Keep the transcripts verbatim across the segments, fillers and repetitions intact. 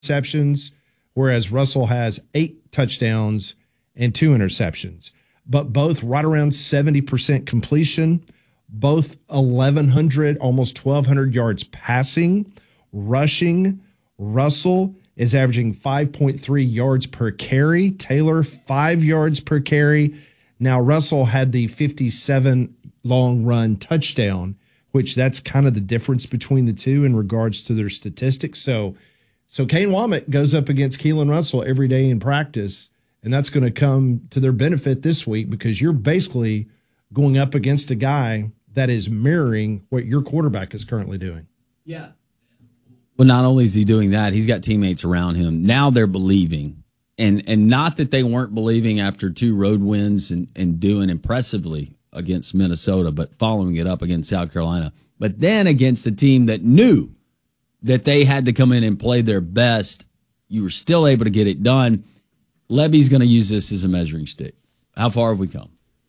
interceptions, whereas Russell has eight touchdowns and two interceptions. But both right around seventy percent completion, both eleven hundred, almost twelve hundred yards passing, rushing. Russell is averaging five point three yards per carry. Taylor, five yards per carry. Now, Russell had the fifty-seven long run touchdown, which that's kind of the difference between the two in regards to their statistics. So, so Kane Wommack goes up against Keelan Russell every day in practice, and that's going to come to their benefit this week because you're basically going up against a guy that is mirroring what your quarterback is currently doing. Yeah. Well, not only is he doing that, he's got teammates around him. Now they're believing. And and not that they weren't believing after two road wins and, and doing impressively against Minnesota, but following it up against South Carolina. But then against a team that knew that they had to come in and play their best, you were still able to get it done. Levy's going to use this as a measuring stick. How far have we come?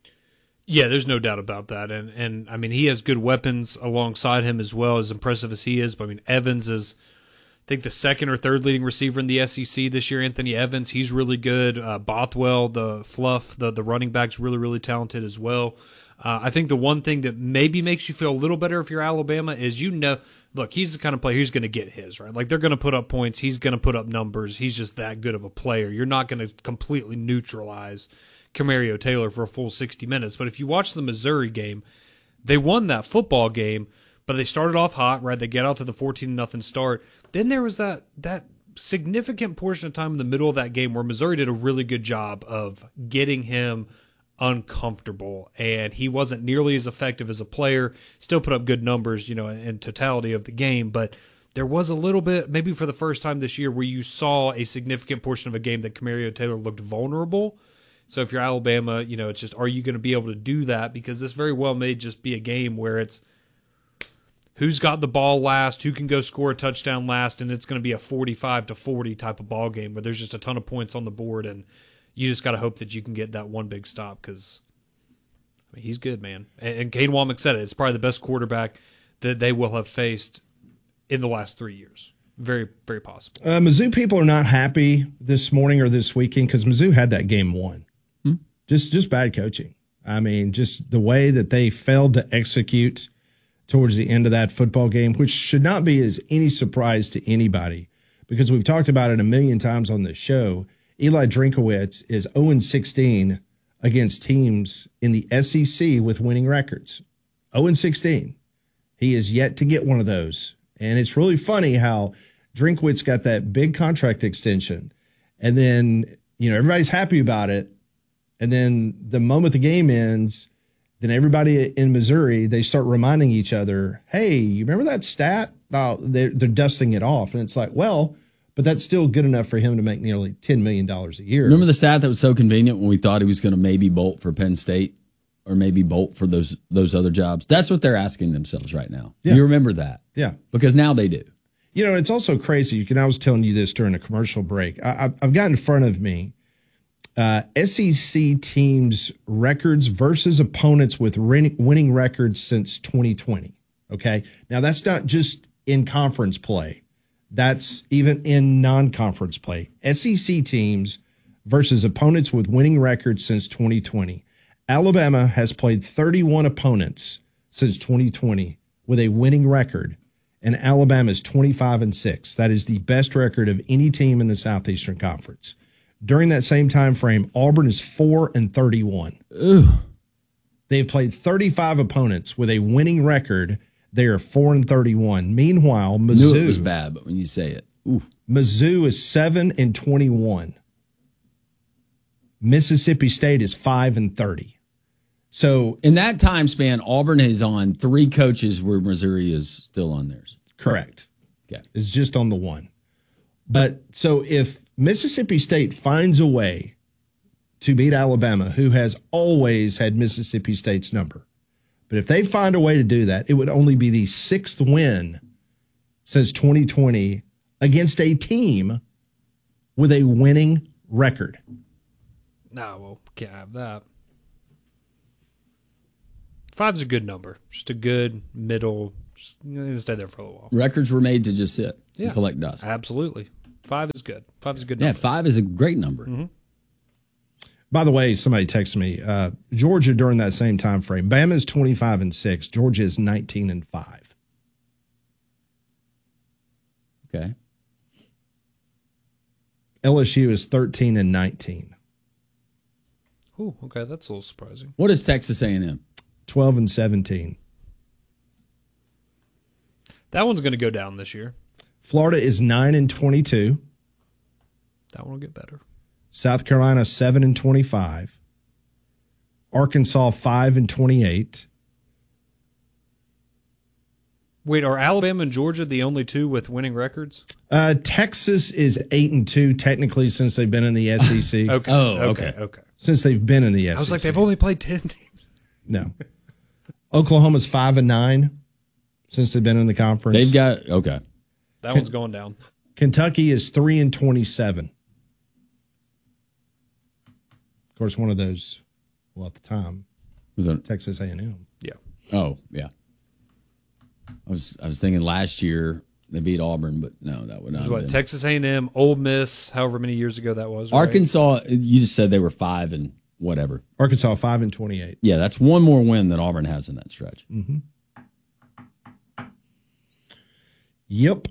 Yeah, there's no doubt about that. And, and I mean, he has good weapons alongside him as well, as impressive as he is. But, I mean, Evans is, I think, the second or third leading receiver in the S E C this year. Anthony Evans, he's really good. Uh, Bothwell, the fluff, the, the running back's really, really talented as well. Uh, I think the one thing that maybe makes you feel a little better if you're Alabama is, you know, look, he's the kind of player who's going to get his, right? Like, they're going to put up points. He's going to put up numbers. He's just that good of a player. You're not going to completely neutralize Camario Taylor for a full sixty minutes. But if you watch the Missouri game, they won that football game, but they started off hot, right? They get out to the fourteen to nothing start. Then there was that that significant portion of time in the middle of that game where Missouri did a really good job of getting him uncomfortable, and he wasn't nearly as effective as a player. Still put up good numbers, you know, in totality of the game, but there was a little bit, maybe for the first time this year, where you saw a significant portion of a game that Camario Taylor looked vulnerable. So if you're Alabama, you know, it's just, are you going to be able to do that? Because this very well may just be a game where it's who's got the ball last, who can go score a touchdown last, and it's going to be a forty-five to forty type of ball game where there's just a ton of points on the board, and you just got to hope that you can get that one big stop because I mean, he's good, man. And, and Kane Wommack said it. It's probably the best quarterback that they will have faced in the last three years. Very, very possible. Uh, Mizzou people are not happy this morning or this weekend because Mizzou had that game won. Hmm? Just, just bad coaching. I mean, just the way that they failed to execute towards the end of that football game, which should not be as any surprise to anybody because we've talked about it a million times on this show. Eli Drinkowitz is oh and sixteen against teams in the S E C with winning records. oh and sixteen. He is yet to get one of those. And it's really funny how Drinkwitz got that big contract extension. And then, you know, everybody's happy about it. And then the moment the game ends, then everybody in Missouri, they start reminding each other, hey, you remember that stat? Oh, they're, they're dusting it off. And it's like, well, but that's still good enough for him to make nearly ten million dollars a year. Remember the stat that was so convenient when we thought he was going to maybe bolt for Penn State or maybe bolt for those those other jobs? That's what they're asking themselves right now. Yeah. You remember that? Yeah. Because now they do. You know, it's also crazy. You can, I was telling you this during a commercial break. I, I've got in front of me uh, S E C teams' records versus opponents with winning records since twenty twenty. Okay? Now, that's not just in conference play. That's even in non-conference play. S E C teams versus opponents with winning records since twenty twenty. Alabama has played thirty-one opponents since twenty twenty with a winning record, and Alabama is twenty-five and six. That is the best record of any team in the Southeastern Conference. During that same time frame, Auburn is four and thirty-one. Ooh. They've played thirty-five opponents with a winning record. They are four and thirty-one. Meanwhile, Mizzou. I knew it was bad, but when you say it, ooh. Mizzou is seven and twenty-one. Mississippi State is five and thirty. So in that time span, Auburn is on three coaches where Missouri is still on theirs. Correct. Okay. It's just on the one. But so if Mississippi State finds a way to beat Alabama, who has always had Mississippi State's number, but if they find a way to do that, it would only be the sixth win since twenty twenty against a team with a winning record. No, well, can't have that. Five's a good number. Just a good middle. Just, you know, stay there for a little while. Records were made to just sit yeah, and collect dust. Absolutely. Five is good. Five is a good Yeah, number. five is a great number. Mm-hmm. By the way, somebody texted me, uh, Georgia during that same time frame. Bama's twenty-five and six. Georgia is nineteen and five. Okay. L S U is thirteen and nineteen. Ooh, okay, that's a little surprising. What is Texas A and M? twelve and seventeen. That one's going to go down this year. Florida is nine and twenty-two. That one will get better. South Carolina seven and twenty-five. Arkansas five and twenty-eight. Wait, are Alabama and Georgia the only two with winning records? Uh, Texas is eight and two technically since they've been in the S E C. Okay. Oh, okay. okay. Okay. Since they've been in the S E C. I was like, they've only played ten teams. No. Oklahoma's five and nine since they've been in the conference. They've got okay. That one's going down. Kentucky is three and twenty-seven. Of course, one of those, well, at the time, Was it, Texas A and M. Yeah. oh yeah. I was I was thinking last year they beat Auburn, but no, that would not. It was have what, been. Texas A and M, Ole Miss, however many years ago that was. Right? Arkansas, you just said they were five and whatever. Arkansas five and twenty-eight. Yeah, that's one more win that Auburn has in that stretch. Mm-hmm. Yep.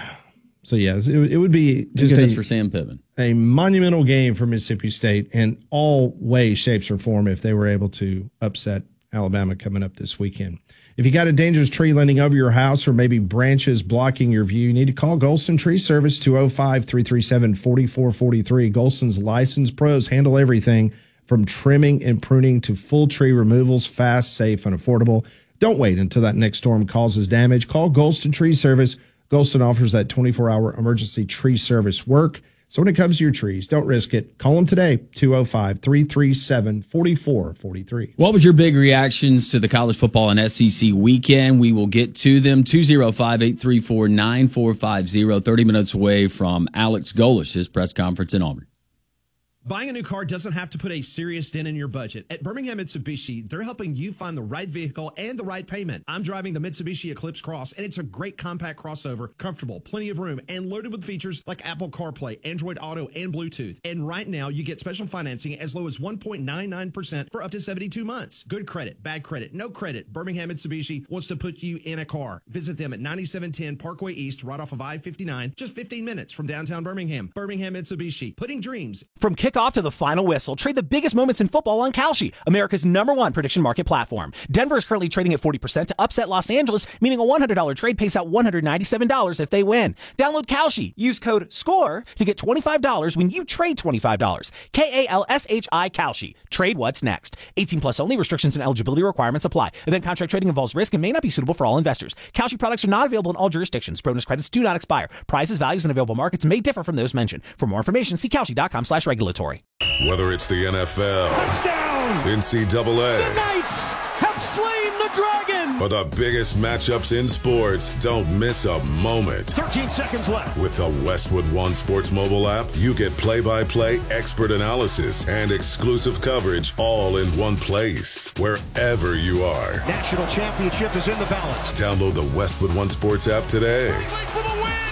So yes, it, it would be just Good a, that's for Sam Pittman. a monumental game for Mississippi State in all ways, shapes, or form if they were able to upset Alabama coming up this weekend. If you got a dangerous tree leaning over your house or maybe branches blocking your view, you need to call Golston Tree Service two oh five, three three seven, four four four three. Golston's licensed pros handle everything from trimming and pruning to full tree removals, fast, safe, and affordable. Don't wait until that next storm causes damage. Call Golston Tree Service. Golston offers that twenty-four hour emergency tree service work. So when it comes to your trees, don't risk it. Call them today, two oh five, three three seven, four four four three. What was your big reactions to the college football and S E C weekend? We will get to them. two oh five, eight three four, nine four five oh, thirty minutes away from Alex Golesh, his press conference in Auburn. Buying a new car doesn't have to put a serious dent in your budget. At Birmingham Mitsubishi, they're helping you find the right vehicle and the right payment. I'm driving the Mitsubishi Eclipse Cross, and it's a great compact crossover, comfortable, plenty of room, and loaded with features like Apple CarPlay, Android Auto, and Bluetooth. And right now, you get special financing as low as one point nine nine percent for up to seventy-two months. Good credit, bad credit, no credit. Birmingham Mitsubishi wants to put you in a car. Visit them at ninety-seven ten Parkway East, right off of I fifty-nine, just fifteen minutes from downtown Birmingham. Birmingham Mitsubishi, putting dreams. From kickoff to the final whistle, trade the biggest moments in football on Kalshi, America's number one prediction market platform. Denver is currently trading at forty percent to upset Los Angeles, meaning a one hundred dollars trade pays out one hundred ninety-seven dollars if they win. Download Kalshi. Use code SCORE to get twenty-five dollars when you trade twenty-five dollars. K A L S H I Kalshi. Trade what's next. eighteen plus only. Restrictions and eligibility requirements apply. Event contract trading involves risk and may not be suitable for all investors. Kalshi products are not available in all jurisdictions. Bonus credits do not expire. Prizes, values, and available markets may differ from those mentioned. For more information, see Kalshi.com slash regulatory. Whether it's the N F L, touchdown, N C double A, the Knights have slain the dragon, or the biggest matchups in sports, don't miss a moment. thirteen seconds left. With the Westwood One Sports mobile app, you get play-by-play expert analysis and exclusive coverage all in one place, wherever you are. National championship is in the balance. Download the Westwood One Sports app today. For the win.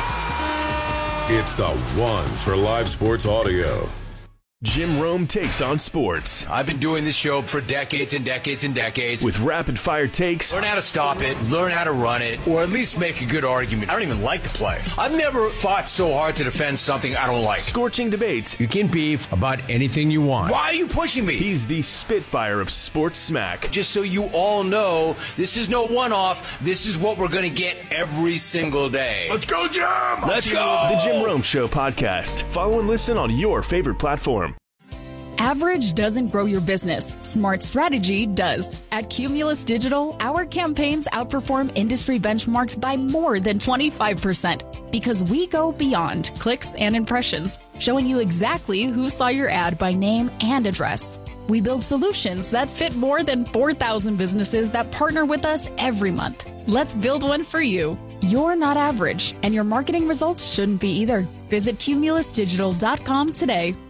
Yeah! It's the one for live sports audio. Jim Rome takes on sports. I've been doing this show for decades and decades and decades. With rapid fire takes. Learn how to stop it, learn how to run it, or at least make a good argument. I don't even like to play. I've never fought so hard to defend something I don't like. Scorching debates. You can beef about anything you want. Why are you pushing me? He's the spitfire of sports smack. Just so you all know, this is no one-off. This is what we're going to get every single day. Let's go, Jim! Let's go! The Jim Rome Show podcast. Follow and listen on your favorite platform. Average doesn't grow your business. Smart strategy does. At Cumulus Digital, our campaigns outperform industry benchmarks by more than twenty-five percent because we go beyond clicks and impressions, showing you exactly who saw your ad by name and address. We build solutions that fit more than four thousand businesses that partner with us every month. Let's build one for you. You're not average, and your marketing results shouldn't be either. Visit cumulus digital dot com today.